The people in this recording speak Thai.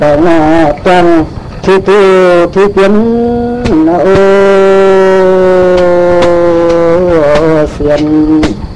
แต่หน้าจังที่ตัวที่เป็นโอเสียน